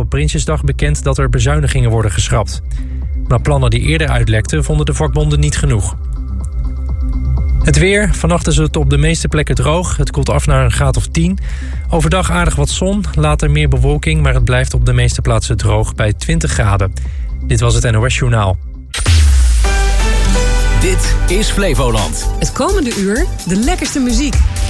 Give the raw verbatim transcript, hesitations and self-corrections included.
op Prinsjesdag bekend dat er bezuinigingen worden geschrapt. Maar plannen die eerder uitlekten vonden de vakbonden niet genoeg. Het weer. Vannacht is het op de meeste plekken droog. Het koelt af naar een graad of tien. Overdag aardig wat zon, later meer bewolking, maar het blijft op de meeste plaatsen droog bij twintig graden. Dit was het N O S Journaal. Dit is Flevoland. Het komende uur de lekkerste muziek.